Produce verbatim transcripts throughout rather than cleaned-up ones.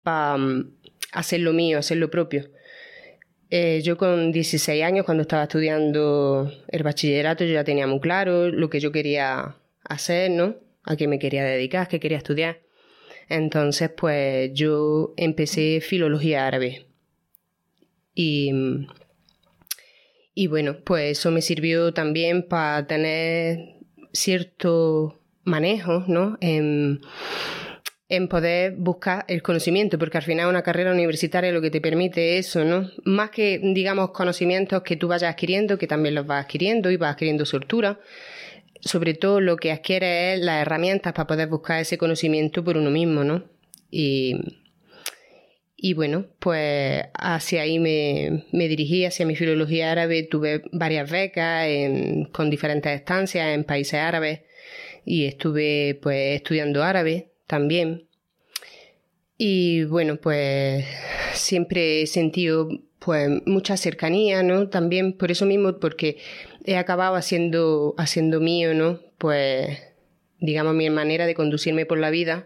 para um, hacer lo mío, hacer lo propio. Eh, yo con dieciséis años, cuando estaba estudiando el bachillerato, yo ya tenía muy claro lo que yo quería hacer, ¿no? A qué me quería dedicar, qué quería estudiar. Entonces, pues yo empecé filología árabe. Y, y bueno, pues eso me sirvió también para tener cierto manejo, ¿no? En, en poder buscar el conocimiento, porque al final una carrera universitaria lo que te permite eso, ¿no? Más que, digamos, conocimientos que tú vayas adquiriendo, que también los vas adquiriendo y vas adquiriendo soltura, sobre todo lo que adquiere es las herramientas para poder buscar ese conocimiento por uno mismo, ¿no? Y, y bueno, pues hacia ahí me, me dirigí, hacia mi filología árabe. Tuve varias becas en, con diferentes estancias en países árabes y estuve pues estudiando árabe también. Y bueno, pues siempre he sentido pues mucha cercanía, ¿no? También por eso mismo, porque he acabado haciendo, haciendo mío, ¿no? Pues, digamos, mi manera de conducirme por la vida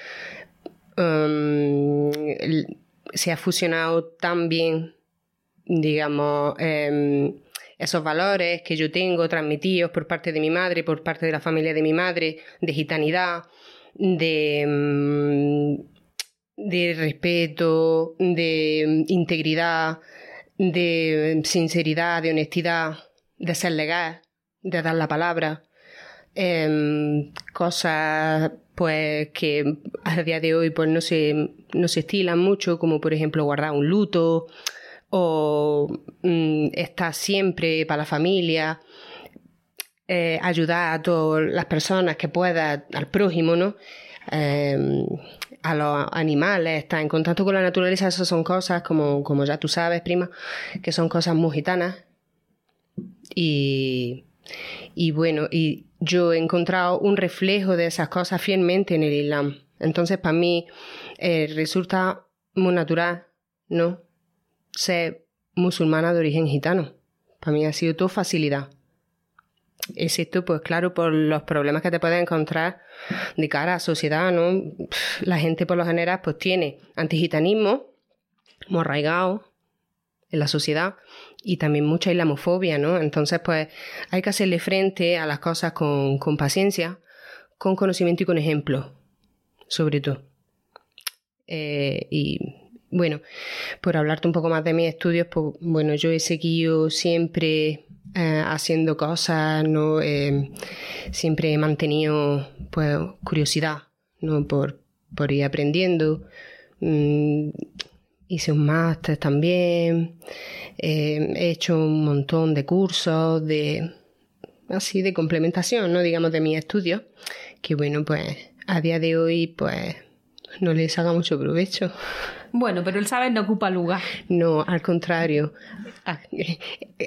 um, se ha fusionado tan bien, digamos, eh, esos valores que yo tengo transmitidos por parte de mi madre, por parte de la familia de mi madre, de gitanidad, de... Um, de respeto, de integridad, de sinceridad, de honestidad, de ser legal, de dar la palabra. Eh, cosas pues que a día de hoy pues no se, no se estilan mucho, como por ejemplo guardar un luto o mm, estar siempre para la familia, eh, ayudar a todas las personas que puedas, al prójimo, ¿no? Eh, a los animales, estar en contacto con la naturaleza. Esas son cosas, como, como ya tú sabes, prima, que son cosas muy gitanas. Y, y bueno, y yo he encontrado un reflejo de esas cosas fielmente en el Islam. Entonces, para mí eh, resulta muy natural, ¿no?, ser musulmana de origen gitano. Para mí ha sido todo facilidad. Excepto, pues claro, por los problemas que te puedes encontrar de cara a la sociedad, ¿no? La gente por lo general pues tiene antigitanismo muy arraigado en la sociedad y también mucha islamofobia, ¿no? Entonces pues hay que hacerle frente a las cosas con, con paciencia, con conocimiento y con ejemplo, sobre todo. Eh, y bueno, por hablarte un poco más de mis estudios, pues bueno, yo he seguido siempre... Eh, haciendo cosas, ¿no? Eh, siempre he mantenido pues curiosidad, ¿no? Por, por ir aprendiendo. Mm, hice un máster también. Eh, he hecho un montón de cursos de así de complementación, ¿no? Digamos, de mis estudios, que bueno, pues a día de hoy pues no les haga mucho provecho. Bueno, pero el saber no ocupa lugar. No, al contrario. Es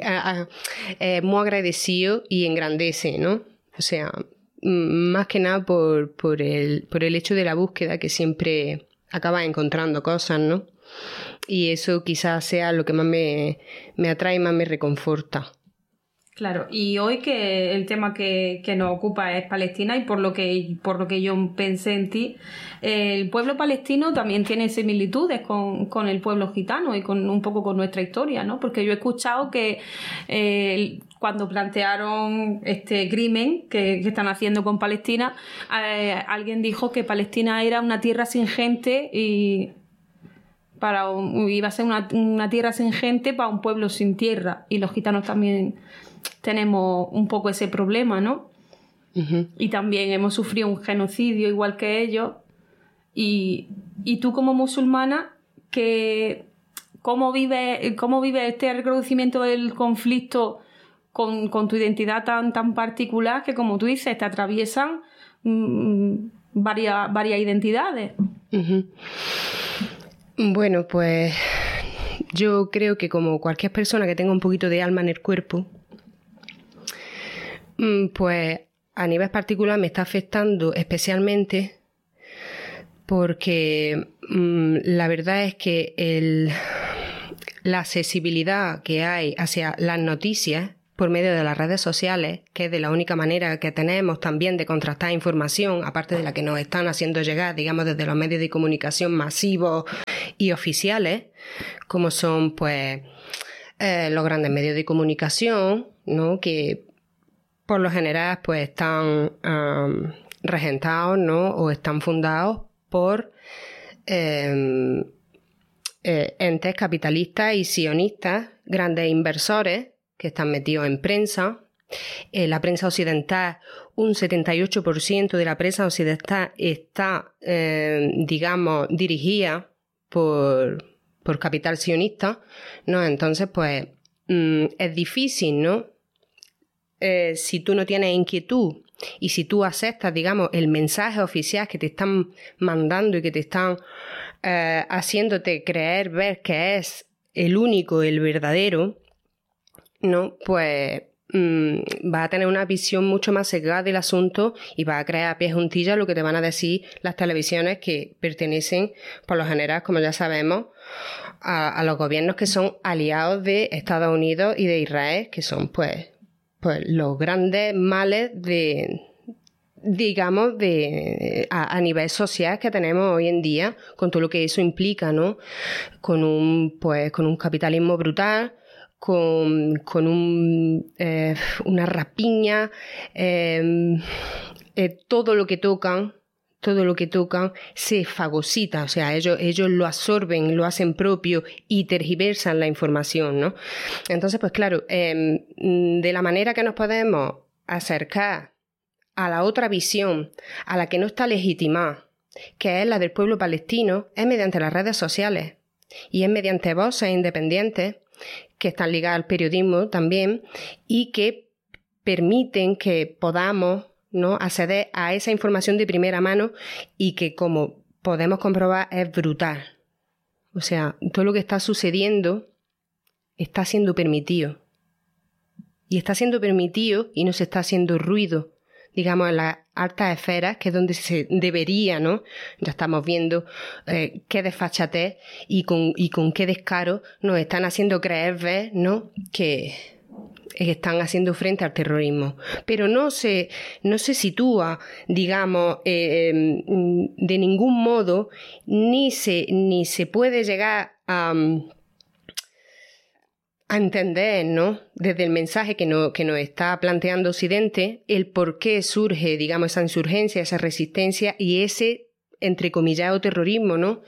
eh, muy agradecido y engrandece, ¿no? O sea, más que nada por, por, el, por el hecho de la búsqueda, que siempre acabas encontrando cosas, ¿no? Y eso quizás sea lo que más me, me atrae y más me reconforta. Claro, y hoy que el tema que, que nos ocupa es Palestina, y por lo que por lo que yo pensé en ti, el pueblo palestino también tiene similitudes con, con el pueblo gitano y con un poco con nuestra historia, ¿no? Porque yo he escuchado que eh, cuando plantearon este crimen que, que están haciendo con Palestina, eh, alguien dijo que Palestina era una tierra sin gente y para un, iba a ser una, una tierra sin gente para un pueblo sin tierra, y los gitanos también tenemos un poco ese problema, ¿no? Uh-huh. Y también hemos sufrido un genocidio igual que ellos. Y, y tú como musulmana, que, ¿cómo vives cómo vive este reconocimiento del conflicto con, con tu identidad tan, tan particular que, como tú dices, te atraviesan mmm, varias, varias identidades? Uh-huh. Bueno, pues yo creo que como cualquier persona que tenga un poquito de alma en el cuerpo, pues a nivel particular me está afectando especialmente porque mmm, la verdad es que el, la accesibilidad que hay hacia las noticias por medio de las redes sociales, que es de la única manera que tenemos también de contrastar información, aparte de la que nos están haciendo llegar, digamos, desde los medios de comunicación masivos y oficiales, como son, pues, eh, los grandes medios de comunicación, ¿no? Que por lo general, pues, están um, regentados, ¿no? O están fundados por eh, eh, entes capitalistas y sionistas, grandes inversores, que están metidos en prensa. Eh, la prensa occidental, un setenta y ocho por ciento de la prensa occidental está, eh, digamos, dirigida por, por capital sionista, ¿no? Entonces, pues, mmm, es difícil, ¿no? Eh, si tú no tienes inquietud y si tú aceptas, digamos, el mensaje oficial que te están mandando y que te están eh, haciéndote creer, ver que es el único, el verdadero, ¿no? Pues mmm, va a tener una visión mucho más sesgada del asunto y va a crear a pie juntillas lo que te van a decir las televisiones que pertenecen, por lo general, como ya sabemos, a, a los gobiernos que son aliados de Estados Unidos y de Israel, que son, pues, pues los grandes males de, digamos, de a, a nivel social que tenemos hoy en día, con todo lo que eso implica, ¿no? Con un, pues, con un capitalismo brutal, con, con un, eh, una rapiña, eh, eh, todo lo que tocan, todo lo que tocan se fagocita, o sea, ellos, ellos lo absorben, lo hacen propio y tergiversan la información, ¿no? Entonces, pues claro, eh, de la manera que nos podemos acercar a la otra visión, a la que no está legitimada, que es la del pueblo palestino, es mediante las redes sociales y es mediante voces independientes que están ligadas al periodismo también y que permiten que podamos, ¿no?, acceder a esa información de primera mano y que, como podemos comprobar, es brutal. O sea, todo lo que está sucediendo está siendo permitido. Y está siendo permitido y no se está haciendo ruido, digamos, en las altas esferas, que es donde se debería, ¿no? Ya estamos viendo eh, qué desfachatez y con, y con qué descaro nos están haciendo creer, ver, ¿no?, que están haciendo frente al terrorismo. Pero no se, no se sitúa, digamos, eh, de ningún modo, ni se, ni se puede llegar a... a entender, ¿no?, desde el mensaje que, no, que nos está planteando Occidente, el por qué surge, digamos, esa insurgencia, esa resistencia y ese, entrecomillado, terrorismo, ¿no?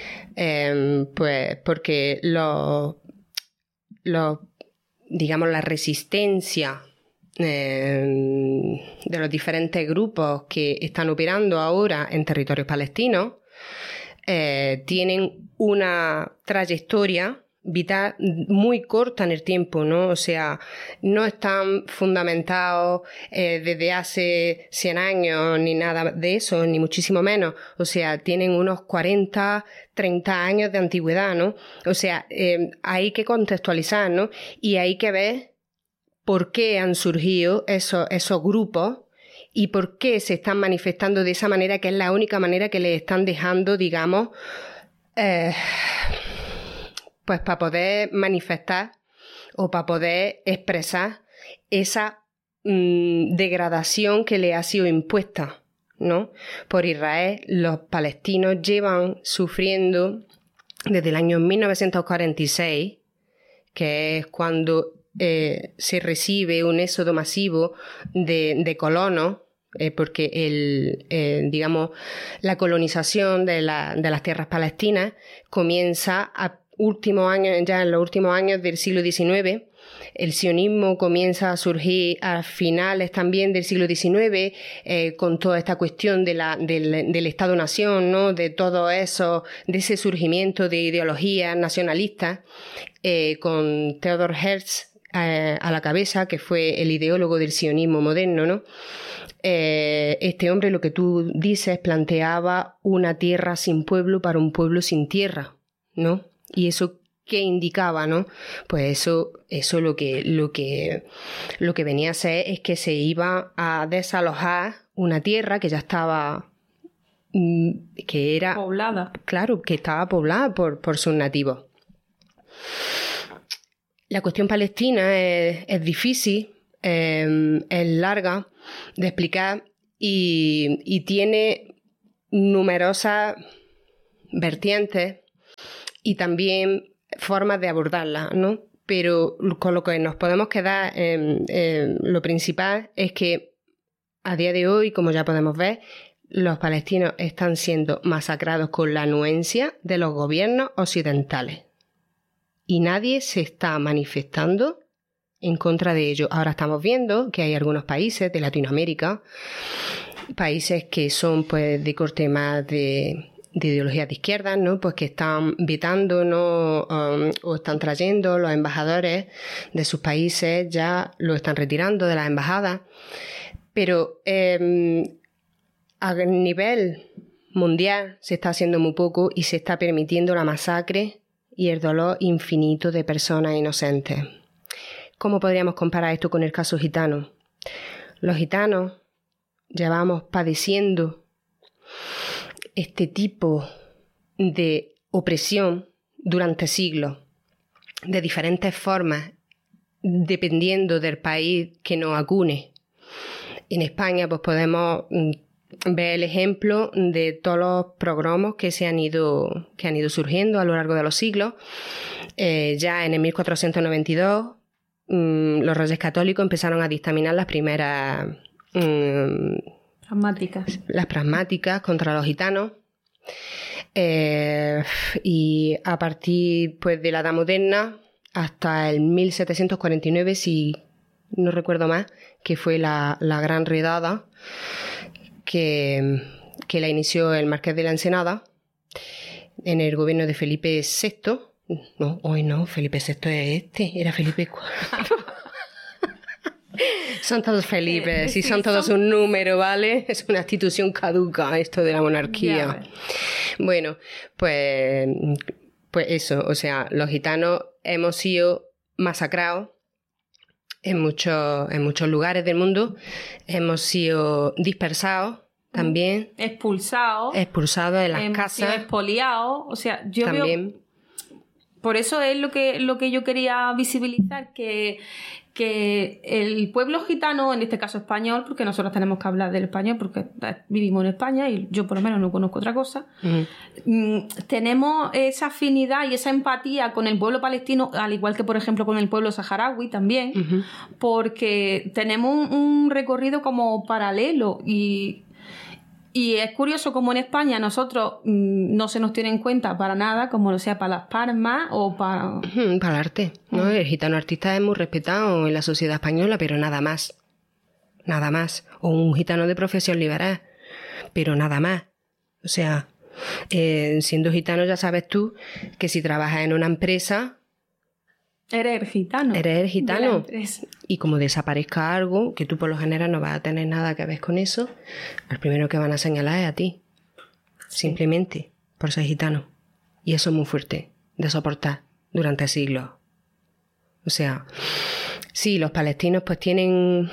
Eh, pues porque los, los, digamos, la resistencia eh, de los diferentes grupos que están operando ahora en territorios palestinos eh, tienen una trayectoria vital muy corta en el tiempo, ¿no? O sea, no están fundamentados eh, desde hace cien años ni nada de eso, ni muchísimo menos. O sea, tienen unos cuarenta, treinta años de antigüedad, ¿no? O sea, eh, hay que contextualizar, ¿no? Y hay que ver por qué han surgido esos, esos grupos y por qué se están manifestando de esa manera, que es la única manera que les están dejando, digamos, eh, pues para poder manifestar o para poder expresar esa mmm, degradación que le ha sido impuesta, ¿no?, por Israel. Los palestinos llevan sufriendo desde el año mil novecientos cuarenta y seis, que es cuando eh, se recibe un éxodo masivo de, de colonos, eh, porque el, eh, digamos, la colonización de, la, de las tierras palestinas comienza a últimos años, ya en los últimos años del siglo diecinueve. El sionismo comienza a surgir a finales también del siglo diecinueve, eh, con toda esta cuestión de la, del, del Estado-Nación, ¿no?, de todo eso, de ese surgimiento de ideologías nacionalistas, eh, con Theodor Herzl eh, a la cabeza, que fue el ideólogo del sionismo moderno, ¿no? Eh, este hombre, lo que tú dices, planteaba una tierra sin pueblo para un pueblo sin tierra, ¿no? Y eso, ¿qué indicaba, no? Pues eso, eso lo que, lo que, lo que venía a ser es que se iba a desalojar una tierra que ya estaba, que era poblada. Claro, que estaba poblada por, por sus nativos. La cuestión palestina es, es difícil, eh, es larga de explicar y, y tiene numerosas vertientes y también formas de abordarla, ¿no? Pero con lo que nos podemos quedar, eh, eh, lo principal es que a día de hoy, como ya podemos ver, los palestinos están siendo masacrados con la anuencia de los gobiernos occidentales. Y nadie se está manifestando en contra de ello. Ahora estamos viendo que hay algunos países de Latinoamérica, países que son pues de corte más de, de ideología de izquierda, ¿no? Pues que están vetando, ¿no? Um, o están trayendo los embajadores de sus países, ya lo están retirando de las embajadas. Pero eh, a nivel mundial se está haciendo muy poco y se está permitiendo la masacre y el dolor infinito de personas inocentes. ¿Cómo podríamos comparar esto con el caso gitano? Los gitanos llevamos padeciendo este tipo de opresión durante siglos, de diferentes formas, dependiendo del país que nos acune. En España pues podemos ver el ejemplo de todos los pogromos que se han ido, que han ido surgiendo a lo largo de los siglos. Eh, ya en el mil cuatrocientos noventa y dos mmm, los reyes católicos empezaron a dictaminar las primeras mmm, pragmáticas. las pragmáticas contra los gitanos. Eh, y a partir pues, de la Edad Moderna hasta el mil setecientos cuarenta y nueve, si no recuerdo más, que fue la, la gran redada que, que la inició el Marqués de la Ensenada en el gobierno de Felipe sexto. No, hoy no, Felipe sexto es este, era Felipe cuarto. Son todos Felipes, sí, y son todos son... un número, ¿vale? Es una institución caduca esto de la monarquía. Bueno, pues, pues eso, o sea, los gitanos hemos sido masacrados en muchos, en muchos lugares del mundo, hemos sido dispersados también. Expulsados. Expulsados de las hemos casas. Sido expoliados, o sea, yo también. Veo... Por eso es lo que, lo que yo quería visibilizar, que, que el pueblo gitano, en este caso español, porque nosotros tenemos que hablar del español porque vivimos en España y yo por lo menos no conozco otra cosa, uh-huh. tenemos esa afinidad y esa empatía con el pueblo palestino, al igual que por ejemplo con el pueblo saharaui también, uh-huh. porque tenemos un, un recorrido como paralelo y... Y es curioso como en España nosotros mmm, no se nos tiene en cuenta para nada, como lo sea para las palmas o para... Para el arte, ¿no? Mm. El gitano artista es muy respetado en la sociedad española, pero nada más. Nada más. O un gitano de profesión liberal, pero nada más. O sea, eh, siendo gitano ya sabes tú que si trabajas en una empresa... Eres el gitano. Eres el gitano. Y como desaparezca algo, que tú por lo general no vas a tener nada que ver con eso, el primero que van a señalar es a ti. Sí. Simplemente por ser gitano. Y eso es muy fuerte de soportar durante siglos. O sea, sí, los palestinos pues tienen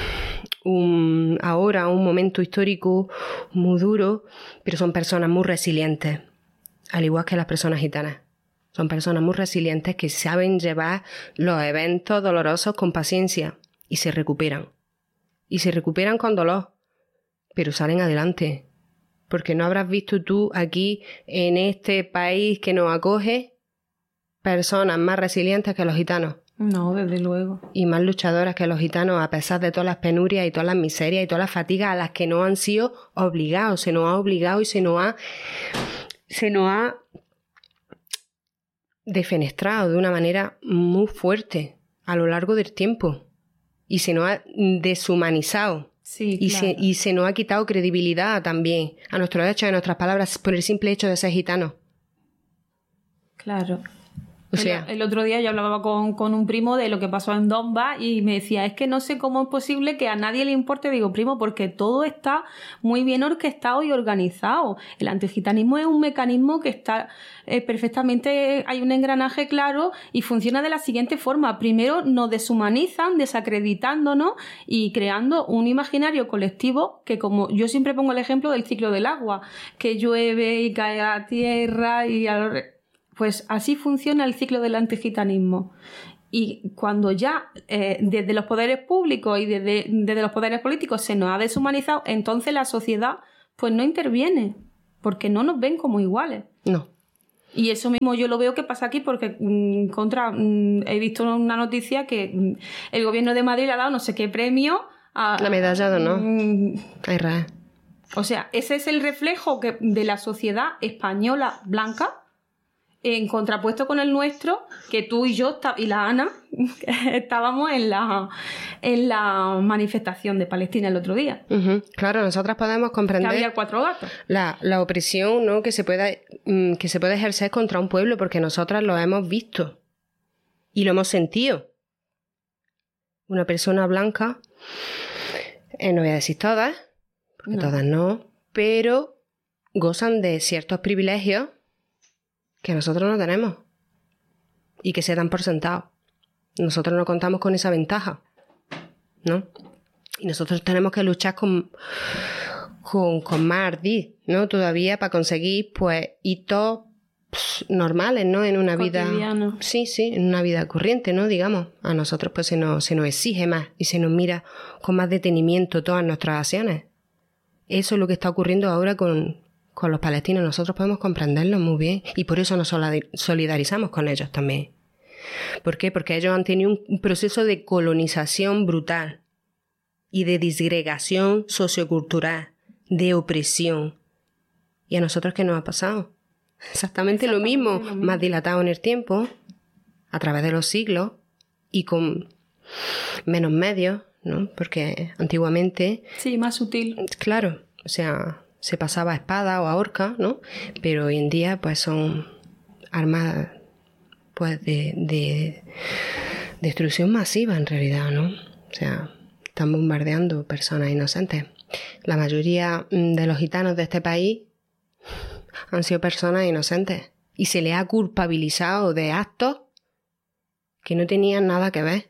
un, ahora un momento histórico muy duro, pero son personas muy resilientes, al igual que las personas gitanas. Son personas muy resilientes que saben llevar los eventos dolorosos con paciencia y se recuperan. Y se recuperan con dolor, pero salen adelante. Porque no habrás visto tú aquí, en este país que nos acoge, personas más resilientes que los gitanos. No, desde luego. Y más luchadoras que los gitanos, a pesar de todas las penurias y todas las miserias y todas las fatigas a las que no han sido obligados. Se nos ha obligado y se nos ha... Se nos ha defenestrado de una manera muy fuerte a lo largo del tiempo y se nos ha deshumanizado. Sí, y, claro. se, y se nos ha quitado credibilidad también a nuestros hechos y a nuestras palabras por el simple hecho de ser gitanos. Claro. O sea, el, el otro día yo hablaba con, con un primo de lo que pasó en Donbass y me decía, es que no sé cómo es posible que a nadie le importe. Digo, primo, porque todo está muy bien orquestado y organizado. El antigitanismo es un mecanismo que está eh, perfectamente, hay un engranaje claro y funciona de la siguiente forma. Primero nos deshumanizan, desacreditándonos y creando un imaginario colectivo que, como yo siempre pongo el ejemplo del ciclo del agua, que llueve y cae a tierra y... Al... Pues así funciona el ciclo del antigitanismo. Y cuando ya eh, desde los poderes públicos y desde, desde los poderes políticos se nos ha deshumanizado, entonces la sociedad pues no interviene, porque no nos ven como iguales. No. Y eso mismo yo lo veo que pasa aquí porque mmm, contra mmm, he visto una noticia que mmm, el gobierno de Madrid le ha dado no sé qué premio a... La medalla de honor mmm, a Israel. O sea, ese es el reflejo que, de la sociedad española blanca en contrapuesto con el nuestro, que tú y yo y la Ana estábamos en la, en la manifestación de Palestina el otro día. Uh-huh. Claro, nosotras podemos comprender que había cuatro gatos. La, la opresión, ¿no? que se puede, que se puede ejercer contra un pueblo, porque nosotras lo hemos visto y lo hemos sentido. Una persona blanca, eh, no voy a decir todas, porque no. todas no, pero gozan de ciertos privilegios que nosotros no tenemos y que se dan por sentado. Nosotros no contamos con esa ventaja, ¿no? Y nosotros tenemos que luchar con, con, con más ardid, ¿no? Todavía para conseguir, pues, hitos pss, normales, ¿no? En una cotidiano. vida... Sí, sí, en una vida corriente, ¿no? Digamos, a nosotros pues se nos, se nos exige más y se nos mira con más detenimiento todas nuestras acciones. Eso es lo que está ocurriendo ahora con... con los palestinos. Nosotros podemos comprenderlos muy bien y por eso nos solidarizamos con ellos también. ¿Por qué? Porque ellos han tenido un proceso de colonización brutal y de disgregación sociocultural, de opresión. ¿Y a nosotros qué nos ha pasado? Exactamente, Exactamente lo, mismo, lo mismo, más dilatado en el tiempo, a través de los siglos y con menos medios, ¿no? Porque antiguamente... Sí, más sutil. Claro, o sea... se pasaba a espada o a horca, ¿no? Pero hoy en día, pues, son armas, pues, de, de destrucción masiva, en realidad, ¿no? O sea, están bombardeando personas inocentes. La mayoría de los gitanos de este país han sido personas inocentes y se les ha culpabilizado de actos que no tenían nada que ver.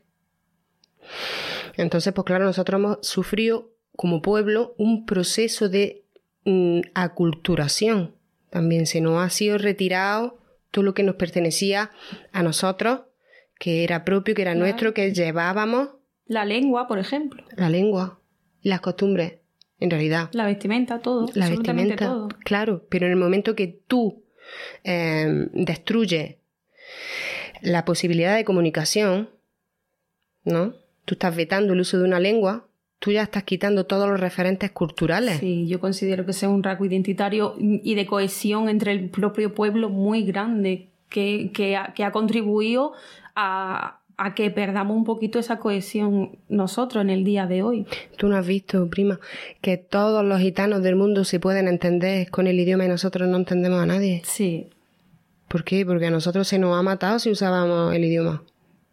Entonces, pues claro, nosotros hemos sufrido como pueblo un proceso de aculturación. También se nos ha sido retirado todo lo que nos pertenecía a nosotros, que era propio, que era claro. nuestro, que llevábamos. La lengua, por ejemplo. La lengua, las costumbres, en realidad. La vestimenta, todo. La vestimenta, todo. Claro, pero en el momento que tú eh, destruyes la posibilidad de comunicación, ¿no? Tú estás vetando el uso de una lengua, tú ya estás quitando todos los referentes culturales. Sí, yo considero que ese es un rasgo identitario y de cohesión entre el propio pueblo muy grande que, que, ha, que ha contribuido a, a que perdamos un poquito esa cohesión nosotros en el día de hoy. Tú no has visto, prima, que todos los gitanos del mundo se pueden entender con el idioma y nosotros no entendemos a nadie. Sí. ¿Por qué? Porque a nosotros se nos ha matado si usábamos el idioma.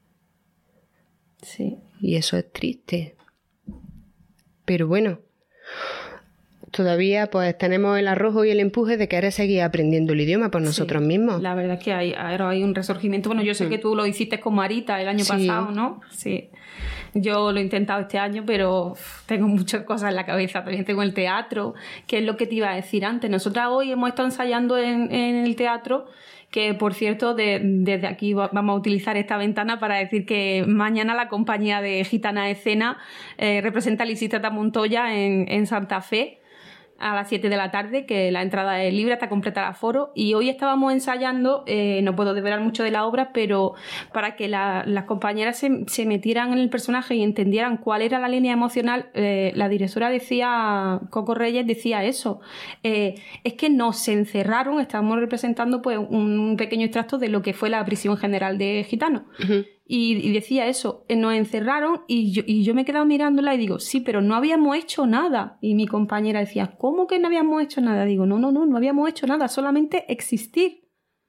Sí. Y eso es triste. Pero bueno, todavía pues tenemos el arrojo y el empuje de querer seguir aprendiendo el idioma por nosotros sí, mismos. La verdad es que hay, hay un resurgimiento. Bueno, yo sé mm. que tú lo hiciste con Marita el año sí. pasado, ¿no? Sí. Yo lo he intentado este año, pero tengo muchas cosas en la cabeza. También tengo el teatro, que es lo que te iba a decir antes. Nosotras hoy hemos estado ensayando en, en el teatro, que por cierto, de, desde aquí vamos a utilizar esta ventana para decir que mañana la compañía de Gitana Escena eh, representa a Lisístrata Montoya en, en Santa Fe a las siete de la tarde, que la entrada es libre hasta completar aforo, y hoy estábamos ensayando, eh, no puedo develar mucho de la obra, pero para que la, las compañeras se, se metieran en el personaje y entendieran cuál era la línea emocional, eh, la directora decía, Coco Reyes decía eso, eh, es que nos encerraron, estábamos representando pues un pequeño extracto de lo que fue la prisión general de gitanos. Uh-huh. Y, y decía eso, nos encerraron y yo, y yo me he quedado mirándola y digo, sí, pero no habíamos hecho nada. Y mi compañera decía, ¿cómo que no habíamos hecho nada? Digo, no, no, no, no habíamos hecho nada, solamente existir.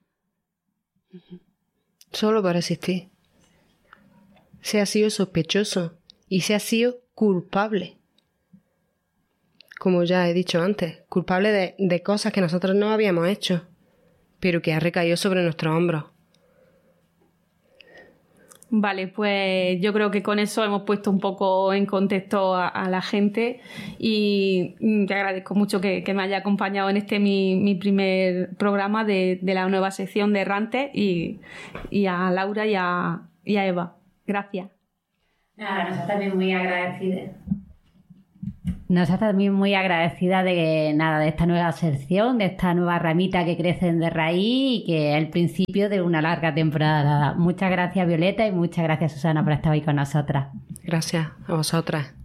Solo para existir. Se ha sido sospechoso y se ha sido culpable. Como ya he dicho antes, culpable de, de cosas que nosotros no habíamos hecho, pero que ha recaído sobre nuestros hombros. Vale, pues yo creo que con eso hemos puesto un poco en contexto a, a la gente y te agradezco mucho que, que me haya acompañado en este mi, mi primer programa de, de la nueva sección de Errantes y, y a Laura y a, y a Eva. Gracias. Nada, nosotros también muy agradecidas. Nosotros también muy agradecida de nada de esta nueva sección, de esta nueva ramita que crecen de raíz y que es el principio de una larga temporada. Muchas gracias, Violeta, y muchas gracias, Susana, por estar hoy con nosotras. Gracias a vosotras.